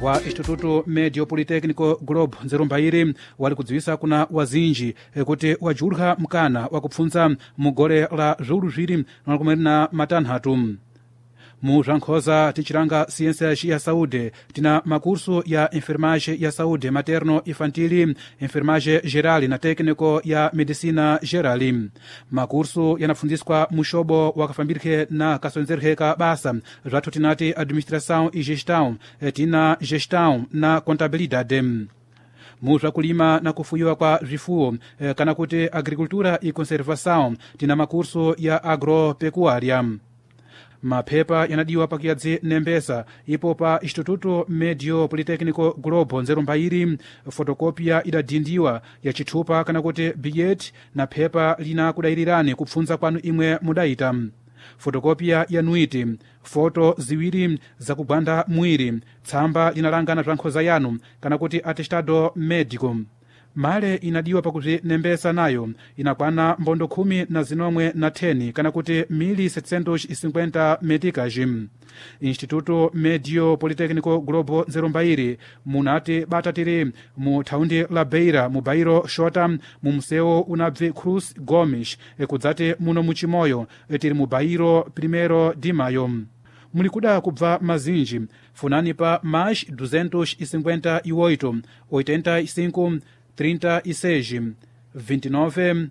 wa Instituto Médio Politécnico Globo Nzerumbairi wali kudziwisa kuna wazinji kuti wajulha mkana wakupfunza mugole la zulu ziri na matanhatu. Mu Rankhosa tichiranga ciência ya saúde tina makurso ya enfermagem ya saúde materno infantil, enfermagem geral na técnico ya medicina geral. Makurso yanapfunziswa mushobo wakafambirike na kasonzerheka basa zvathu tinati administração e gestão, tina gestão na contabilidade. Mu kulima na kufuyiwa kwa vifuo kana kuti agricultura e conservação tina makurso ya agropecuária. Mapepa yanadiwa pakiyadzi nembesa ipo pa Instituto Médio Politécnico Globo Nzerumbairi. Fotokopia idadindiwa ya chithupa kana kuti bilhete na pepa lina kudayirirani kupfunza kwanu imwe mudaita. Fotokopia ya nuiti, foto ziwiri za kugwanda mwiri, tsamba linalangana Rankhosa yanu kana kuti atestado médico. Male inadiwa pakuti nembesa nayo inakwana mbondo 10 kana kuti 1750 meticas. Instituto Médio Politécnico Globo Nzerumbairi munati batatiri mu thaundi la Beira mu bairo Xota mu mseu unabve Cruz Gomes kudzati muno muchimoyo tiri mu bairo 1 de maio. Mulikuda kubva mazinji funani pa mais 258 85 36 29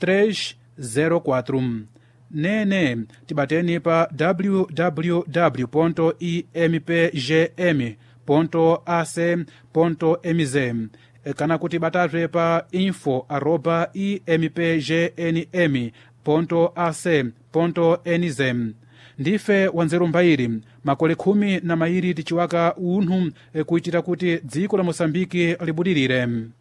304. Nene tibateni pa www.impgm.ac.mz kana kuti batazwe pa info@impgnm.ac.nz. Ndife Wanzerumbairi makole 10 tichiwaka unthu kuitira kuti dziko la Mosambiki libudirire.